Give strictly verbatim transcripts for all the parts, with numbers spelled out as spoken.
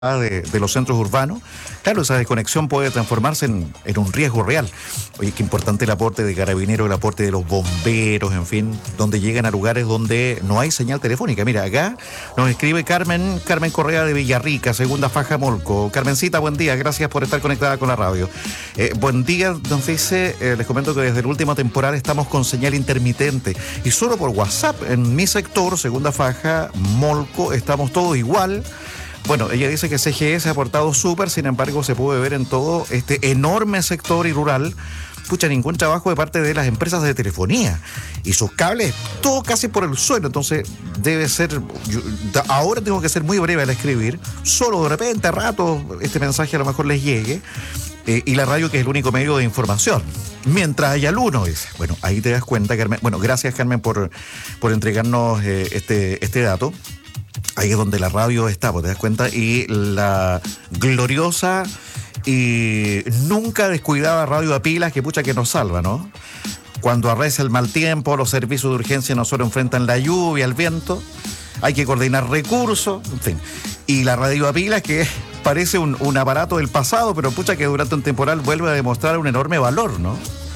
De, de los centros urbanos, claro, esa desconexión puede transformarse en, en un riesgo real. Oye, qué importante el aporte de Carabineros, el aporte de los bomberos, en fin, donde llegan a lugares donde no hay señal telefónica. Mira, acá nos escribe Carmen, Carmen Correa de Villarrica, segunda faja Molco. Carmencita, buen día, gracias por estar conectada con la radio. Eh, buen día, nos dice, eh, les comento que desde la última temporada estamos con señal intermitente y solo por WhatsApp en mi sector, segunda faja Molco, estamos todos igual. Bueno, ella dice que C G E se ha portado súper, sin embargo se puede ver en todo este enorme sector y rural, pucha, ningún trabajo de parte de las empresas de telefonía. Y sus cables, todo casi por el suelo, entonces debe ser, yo, ahora tengo que ser muy breve al escribir, solo de repente a rato este mensaje a lo mejor les llegue, eh, y la radio que es el único medio de información. Mientras haya uno, dice. Bueno, ahí te das cuenta, Carmen. Bueno, gracias, Carmen, por, por entregarnos eh, este, este dato. Ahí es donde la radio está, pues te das cuenta, y la gloriosa y nunca descuidada radio a pilas que pucha que nos salva, ¿no? Cuando arrecia el mal tiempo, los servicios de urgencia no solo enfrentan la lluvia, el viento, hay que coordinar recursos, en fin. Y la radio a pilas que parece un, un aparato del pasado, pero pucha que durante un temporal vuelve a demostrar un enorme valor, ¿no?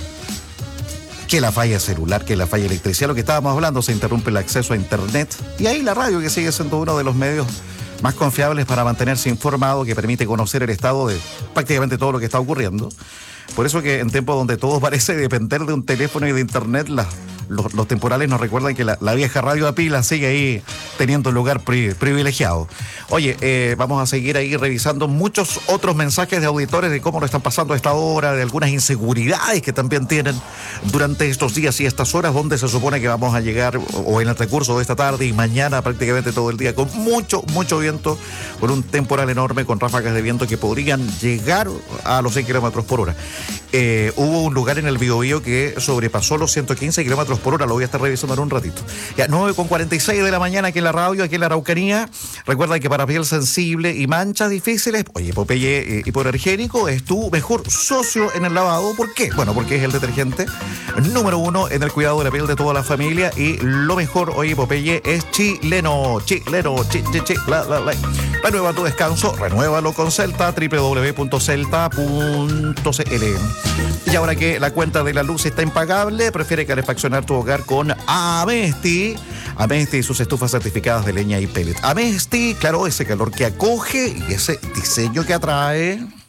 Que la falla celular, que la falla electricidad, lo que estábamos hablando, se interrumpe el acceso a internet. Y ahí la radio, que sigue siendo uno de los medios más confiables para mantenerse informado, que permite conocer el estado de prácticamente todo lo que está ocurriendo. Por eso que en tiempos donde todo parece depender de un teléfono y de internet, las, los, los temporales nos recuerdan que la, la vieja radio a pila sigue ahí teniendo un lugar pri, privilegiado. Oye, eh, vamos a seguir ahí revisando muchos otros mensajes de auditores de cómo lo están pasando a esta hora, de algunas inseguridades que también tienen durante estos días y estas horas, donde se supone que vamos a llegar, o en el transcurso de esta tarde y mañana prácticamente todo el día, con mucho, mucho viento, con un temporal enorme, con ráfagas de viento que podrían llegar a los seis kilómetros por hora. Eh, hubo un lugar en el Biobío que sobrepasó los ciento quince kilómetros por hora, lo voy a estar revisando en un ratito. Ya, nueve con cuarenta y seis de la mañana aquí en la radio, aquí en la Araucanía. Recuerda que para piel sensible y manchas difíciles, oye, Popeye hipoalergénico es tu mejor socio en el lavado. ¿Por qué? Bueno, porque es el detergente número uno en el cuidado de la piel de toda la familia, y lo mejor, oye, Popeye es chileno, chileno, chi, chi, chi, la, la, la. Renueva tu descanso, renuévalo con Celta, doble u doble u doble u punto celta punto c l. Y ahora que la cuenta de la luz está impagable, prefiere calefaccionar tu hogar con Amesti. Amesti y sus estufas certificadas de leña y pellet. Amesti, claro, ese calor que acoge y ese diseño que atrae.